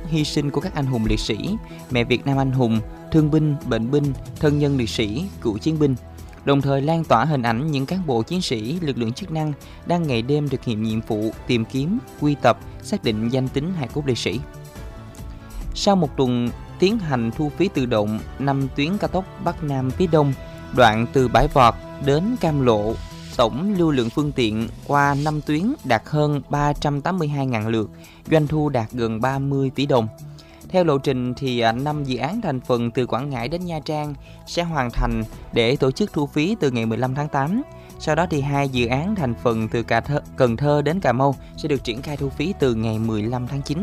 hy sinh của các anh hùng liệt sĩ, mẹ Việt Nam anh hùng, thương binh, bệnh binh, thân nhân liệt sĩ, cựu chiến binh, đồng thời lan tỏa hình ảnh những cán bộ chiến sĩ, lực lượng chức năng đang ngày đêm thực hiện nhiệm vụ tìm kiếm, quy tập, xác định danh tính hài cốt liệt sĩ. Sau một tuần tiến hành thu phí tự động 5 tuyến cao tốc Bắc Nam phía Đông, đoạn từ Bãi Vọt đến Cam Lộ, tổng lưu lượng phương tiện qua 5 tuyến đạt hơn 382.000 lượt, doanh thu đạt gần 30 tỷ đồng. Theo lộ trình thì 5 dự án thành phần từ Quảng Ngãi đến Nha Trang sẽ hoàn thành để tổ chức thu phí từ ngày 15 tháng 8. Sau đó thì 2 dự án thành phần từ Cần Thơ đến Cà Mau sẽ được triển khai thu phí từ ngày 15 tháng 9.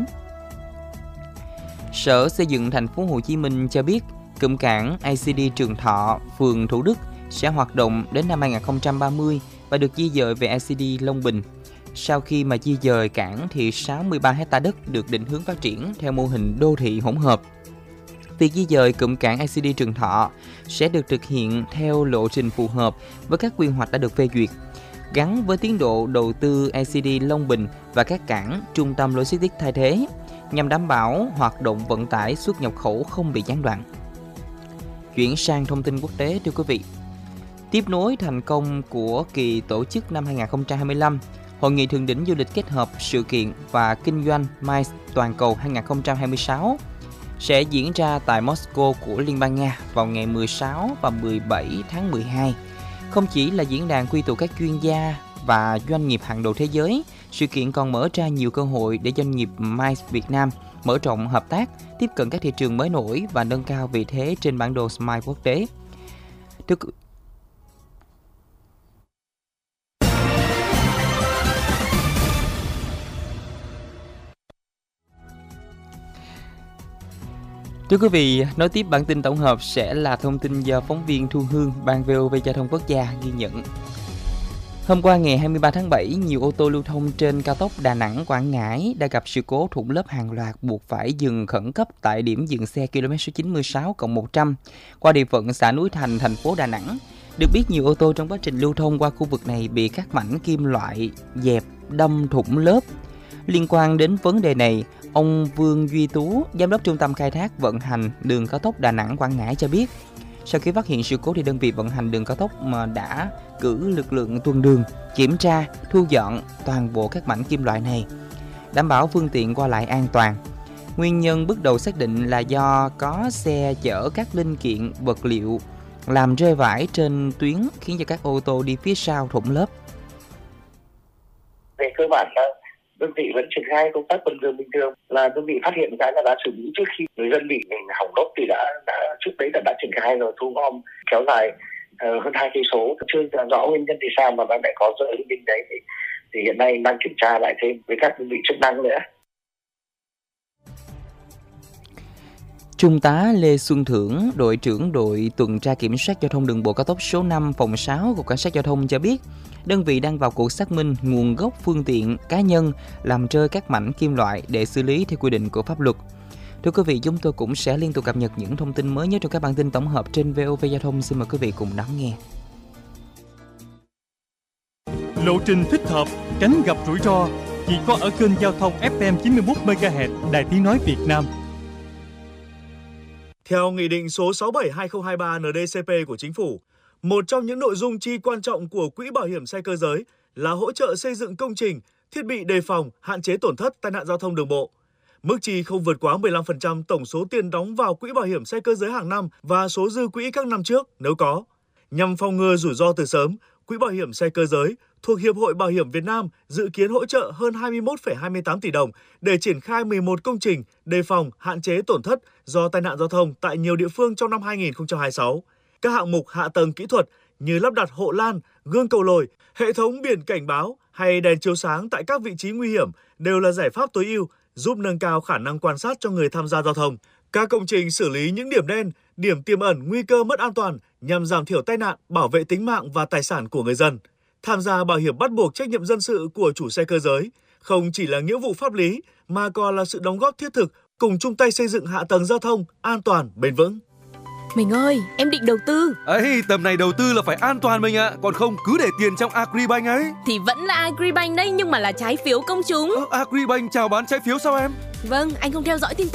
Sở Xây dựng Thành phố Hồ Chí Minh cho biết cụm cảng ICD Trường Thọ, phường Thủ Đức sẽ hoạt động đến năm 2030 và được di dời về ICD Long Bình. Sau khi mà di dời cảng thì 63 hectare đất được định hướng phát triển theo mô hình đô thị hỗn hợp. Việc di dời cụm cảng ICD Trường Thọ sẽ được thực hiện theo lộ trình phù hợp với các quy hoạch đã được phê duyệt, gắn với tiến độ đầu tư ICD Long Bình và các cảng, trung tâm logistics thay thế, nhằm đảm bảo hoạt động vận tải xuất nhập khẩu không bị gián đoạn. Chuyển sang thông tin quốc tế thưa quý vị. Tiếp nối thành công của kỳ tổ chức năm 2025, Hội nghị thượng đỉnh du lịch kết hợp sự kiện và kinh doanh MICE toàn cầu 2026 sẽ diễn ra tại Moscow của Liên bang Nga vào ngày 16 và 17 tháng 12. Không chỉ là diễn đàn quy tụ các chuyên gia và doanh nghiệp hàng đầu thế giới, sự kiện còn mở ra nhiều cơ hội để doanh nghiệp MICE Việt Nam mở rộng hợp tác, tiếp cận các thị trường mới nổi và nâng cao vị thế trên bản đồ SMILE quốc tế. Thưa quý vị, nối tiếp bản tin tổng hợp sẽ là thông tin do phóng viên Thu Hương, Ban VOV Giao thông Quốc gia ghi nhận. Hôm qua ngày 23 tháng 7, nhiều ô tô lưu thông trên cao tốc Đà Nẵng - Quảng Ngãi đã gặp sự cố thủng lớp hàng loạt buộc phải dừng khẩn cấp tại điểm dừng xe km số 96+100 qua địa phận xã Núi Thành, thành phố Đà Nẵng. Được biết, nhiều ô tô trong quá trình lưu thông qua khu vực này bị các mảnh kim loại dẹp đâm thủng lớp. Liên quan đến vấn đề này, ông Vương Duy Tú, Giám đốc Trung tâm Khai thác vận hành đường cao tốc Đà Nẵng - Quảng Ngãi cho biết, sau khi phát hiện sự cố thì đơn vị vận hành đường cao tốc mà đã cử lực lượng tuần đường kiểm tra, thu dọn toàn bộ các mảnh kim loại này, đảm bảo phương tiện qua lại an toàn. Nguyên nhân bước đầu xác định là do có xe chở các linh kiện vật liệu làm rơi vãi trên tuyến khiến cho các ô tô đi phía sau thủng lớp. Về cơ bản là đơn vị vẫn triển khai công tác bình thường là đơn vị phát hiện cái là đã xử lý trước khi người dân bị hỏng đốt thì đã trước đấy đã triển khai rồi, thu gom kéo dài hơn 2 cây số. Chưa rõ nguyên nhân thì sao mà đã lại có rơi linh đấy thì hiện nay đang kiểm tra lại thêm với các đơn vị chức năng nữa. Trung tá Lê Xuân Thưởng, đội trưởng đội tuần tra kiểm soát giao thông đường bộ cao tốc số 5 phòng 6 của Cảnh sát giao thông cho biết, đơn vị đang vào cuộc xác minh nguồn gốc phương tiện cá nhân làm rơi các mảnh kim loại để xử lý theo quy định của pháp luật. Thưa quý vị, chúng tôi cũng sẽ liên tục cập nhật những thông tin mới nhất trong các bản tin tổng hợp trên VOV Giao thông. Xin mời quý vị cùng đón nghe. Lộ trình thích hợp, tránh gặp rủi ro chỉ có ở kênh giao thông FM 91 MHz Đài Tiếng nói Việt Nam. Theo Nghị định số 67/2023 NĐ-CP của Chính phủ, một trong những nội dung chi quan trọng của Quỹ Bảo hiểm xe cơ giới là hỗ trợ xây dựng công trình, thiết bị đề phòng, hạn chế tổn thất tai nạn giao thông đường bộ. Mức chi không vượt quá 15% tổng số tiền đóng vào Quỹ Bảo hiểm xe cơ giới hàng năm và số dư quỹ các năm trước nếu có. Nhằm phòng ngừa rủi ro từ sớm, Quỹ Bảo hiểm xe cơ giới thuộc Hiệp hội Bảo hiểm Việt Nam dự kiến hỗ trợ hơn 21,28 tỷ đồng để triển khai 11 công trình đề phòng, hạn chế tổn thất do tai nạn giao thông tại nhiều địa phương trong năm 2026. Các hạng mục hạ tầng kỹ thuật như lắp đặt hộ lan, gương cầu lồi, hệ thống biển cảnh báo hay đèn chiếu sáng tại các vị trí nguy hiểm đều là giải pháp tối ưu giúp nâng cao khả năng quan sát cho người tham gia giao thông. Các công trình xử lý những điểm đen, điểm tiềm ẩn nguy cơ mất an toàn nhằm giảm thiểu tai nạn, bảo vệ tính mạng và tài sản của người dân. Tham gia bảo hiểm bắt buộc trách nhiệm dân sự của chủ xe cơ giới không chỉ là nghĩa vụ pháp lý mà còn là sự đóng góp thiết thực cùng chung tay xây dựng hạ tầng giao thông an toàn, bền vững. Mình ơi, em định đầu tư. Ấy, tầm này đầu tư là phải an toàn mình ạ, còn không cứ để tiền trong Agribank ấy. Thì vẫn là Agribank đấy, nhưng mà là trái phiếu công chúng. Agribank chào bán trái phiếu sao em? Vâng, anh không theo dõi tin tức